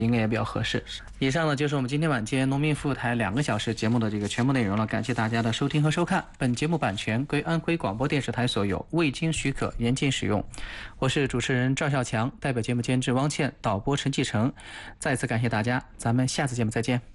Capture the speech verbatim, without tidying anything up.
应该也比较合适。以上呢就是我们今天晚间农民服务台两个小时节目的这个全部内容了，感谢大家的收听和收看。本节目版权归安徽广播电视台所有，未经许可严禁使用。我是主持人赵孝强，代表节目监制汪倩，导播陈继成。再次感谢大家，咱们下次节目再见。